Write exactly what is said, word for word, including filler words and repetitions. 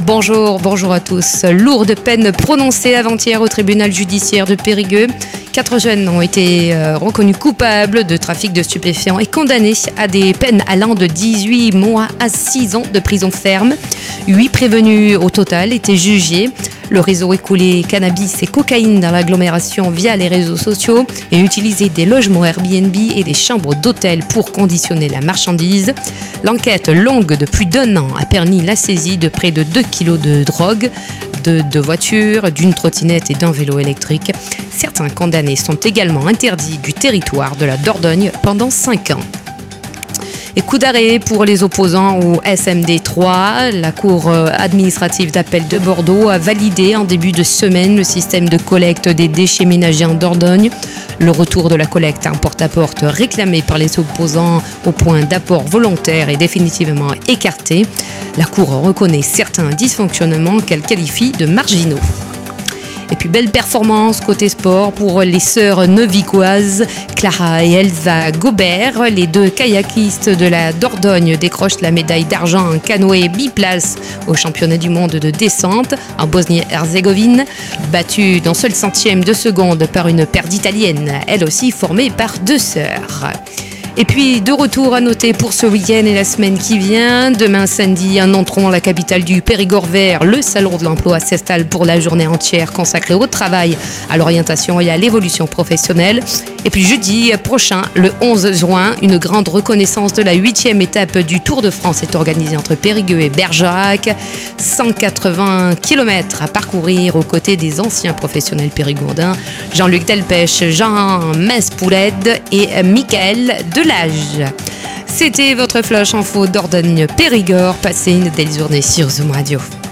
Bonjour, bonjour à tous. Lourde peine prononcée avant-hier au tribunal judiciaire de Périgueux. Quatre jeunes ont été euh, reconnus coupables de trafic de stupéfiants et condamnés à des peines allant de dix-huit mois à six ans de prison ferme. Huit prévenus au total étaient jugés. Le réseau écoulait cannabis et cocaïne dans l'agglomération via les réseaux sociaux et utilisait des logements Airbnb et des chambres d'hôtel pour conditionner la marchandise. L'enquête longue de plus d'un an a permis la saisie de près de deux kilos de drogue, de deux voitures, d'une trottinette et d'un vélo électrique. Certains condamnés sont également interdits du territoire de la Dordogne pendant cinq ans. Et coup d'arrêt pour les opposants au S M D trois. La Cour administrative d'appel de Bordeaux a validé en début de semaine le système de collecte des déchets ménagers en Dordogne. Le retour de la collecte en porte-à-porte réclamé par les opposants au point d'apport volontaire est définitivement écarté. La Cour reconnaît certains dysfonctionnements qu'elle qualifie de marginaux. Et puis belle performance côté sport pour les sœurs nevicoises Clara et Elsa Gobert. Les deux kayakistes de la Dordogne décrochent la médaille d'argent en canoë biplace au championnat du monde de descente en Bosnie-Herzégovine. Battues d'un seul centième de seconde par une paire d'Italiennes, elle aussi formée par deux sœurs. Et puis, de retour à noter pour ce week-end et la semaine qui vient. Demain, samedi, en entrant la capitale du Périgord vert, le salon de l'emploi s'installe pour la journée entière consacrée au travail, à l'orientation et à l'évolution professionnelle. Et puis, jeudi prochain, le onze juin, une grande reconnaissance de la huitième étape du Tour de France est organisée entre Périgueux et Bergerac. cent quatre-vingts kilomètres à parcourir aux côtés des anciens professionnels périgourdins, Jean-Luc Delpech, Jean Mens-Pouled et Michael Delage. C'était votre flash info Dordogne Périgord. Passez une belle journée sur Zoom Radio.